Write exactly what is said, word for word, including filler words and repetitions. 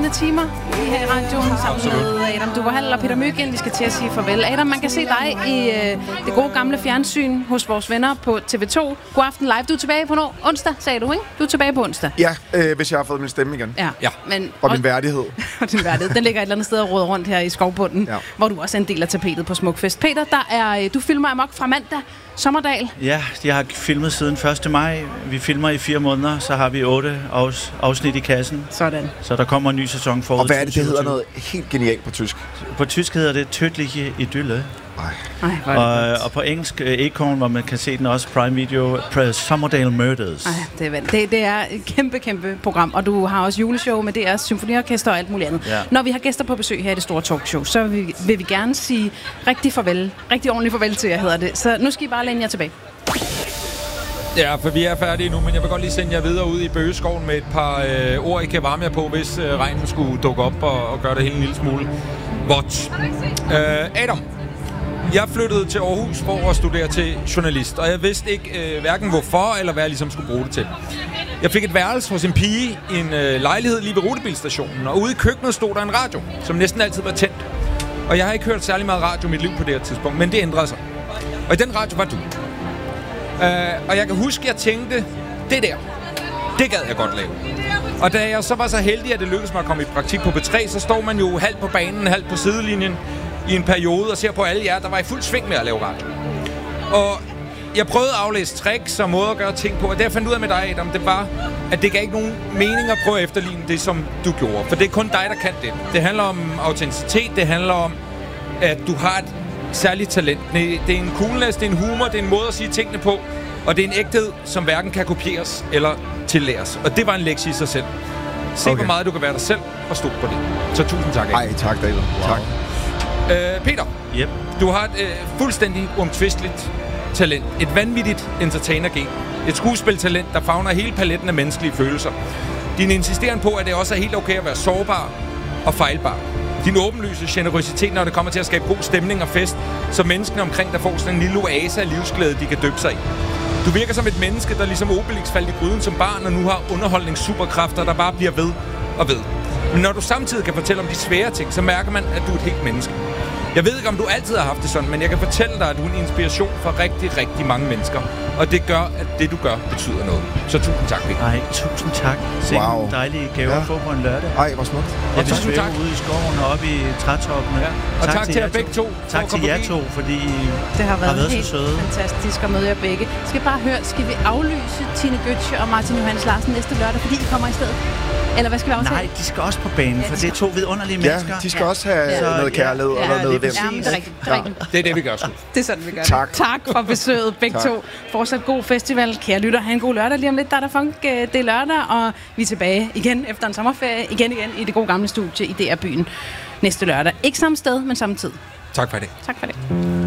spændende timer i her i radioen sammen med Adam Duverhall og Peter Mygind. Vi skal til at sige farvel. Adam, man kan se dig i øh, det gode gamle fjernsyn hos vores venner på T V to. God aften live. Du er tilbage på no- onsdag, sagde du, ikke? Du er tilbage på onsdag. Ja, øh, hvis jeg har fået min stemme igen. Ja. ja. Men, og min værdighed. og din værdighed. Den ligger et eller andet sted og råder rundt her i skovbunden, ja. Hvor du også er en del af tapetet på Smukfest. Peter, der er, du filmer amok fra mandag. Sommerdal. Ja, jeg har filmet siden første maj. Vi filmer i fire måneder, så har vi otte afs- afsnit i kassen. Sådan. Så der kommer en ny sæson for. Og hvad er det, det hedder noget helt genialt på tysk? På tysk hedder det Tödliche Idylle. Ej, og, og på engelsk, Acorn, hvor man kan se den også, Prime Video, Sommerdale Murders. Ej, det, er, det, det er et kæmpe, kæmpe program, og du har også juleshow med D R's symfoniorkester og alt muligt andet. Ja. Når vi har gæster på besøg her i det store talkshow, så vil vi, vil vi gerne sige rigtig farvel, rigtig ordentligt farvel til jer, hedder det. Så nu skal I bare læne jer tilbage. Ja, for vi er færdige nu, men jeg vil godt lige sende jer videre ud i Bøgeskoven med et par øh, ord, I kan varme jer på, hvis øh, regnen skulle dukke op og, og gøre det hele en lille smule vådt. Øh, Adam, jeg flyttede til Aarhus for at studere til journalist, og jeg vidste ikke øh, hverken hvorfor eller hvad jeg ligesom skulle bruge det til. Jeg fik et værelse hos en pige i en øh, lejlighed lige ved rutebilstationen, og ude i køkkenet stod der en radio, som næsten altid var tændt. Og jeg har ikke hørt særlig meget radio i mit liv på det her tidspunkt, men det ændrede sig. Og i den radio var du. Uh, og jeg kan huske, at jeg tænkte, det der, det gad jeg godt lave. Og da jeg så var så heldig, at det lykkedes mig at komme i praktik på B tre, så står man jo halvt på banen, halvt på sidelinjen i en periode og ser på alle jer, der var i fuld sving med at lave radio. Og jeg prøvede at aflæse tricks og måder at gøre ting på, og det jeg fandt ud af med dig, Adam, det var, at det gav ikke nogen mening at prøve at efterligne det, som du gjorde. For det er kun dig, der kan det. Det handler om autenticitet, det handler om, at du har et særligt talent. Det er en coolness, det er en humor, det er en måde at sige tingene på, og det er en ægthed, som hverken kan kopieres eller tillæres. Og det var en lektie i sig selv. Se, okay. Hvor meget du kan være dig selv, og stå på det. Så tusind tak. Ej, tak, David. Wow. Tak. Øh, Peter, yep. Du har et øh, fuldstændig uomtvisteligt talent. Et vanvittigt entertainer-gen. Et skuespiltalent, der favner hele paletten af menneskelige følelser. Din insisteren på, at det også er helt okay at være sårbar og fejlbar. Din åbenlyse generøsitet, når det kommer til at skabe god stemning og fest, så menneskene omkring der får sådan en lille oase af livsglæde, de kan dyppe sig i. Du virker som et menneske, der ligesom Obelix faldt i gryden som barn, og nu har underholdningssuperkræfter, der bare bliver ved og ved. Men når du samtidig kan fortælle om de svære ting, så mærker man, at du er et helt menneske. Jeg ved ikke, om du altid har haft det sådan, men jeg kan fortælle dig, at du er en inspiration for rigtig, rigtig mange mennesker. Og det gør, at det, du gør, betyder noget. Så tusind tak, Peter. Ej, tusind tak. Se wow. En dejlig gave ja. At få på en lørdag. Ej, hvor smukt. Ja, vi svæver ude i skoven og oppe i trætoppene. Ja. Og tak, tak til jer begge to. Tak til jer to, fordi det har været, har været helt så søde. Fantastisk at møde jer begge. Skal bare høre, skal vi aflyse Tine Götze og Martin Johannes Larsen næste lørdag, fordi I kommer i stedet? Eller hvad skal vi aftale? Nej, de skal også på banen, for ja, det er to vidunderlige ja, mennesker. de skal ja. også have ja. noget kærlighed ja. og noget medvind. Ja, det er rigtigt. Det er, rigtigt. Ja. Det, er det, vi gør sgu. Det er sådan, vi gør tak. det. Tak for besøget, begge tak. to. Fortsat god festival. Kære lytter, have en god lørdag. Lige om lidt, der er der funk. Det er lørdag, og vi er tilbage igen efter en sommerferie. Igen igen i det gode gamle studie i D R Byen næste lørdag. Ikke samme sted, men samme tid. Tak for det. Tak for det.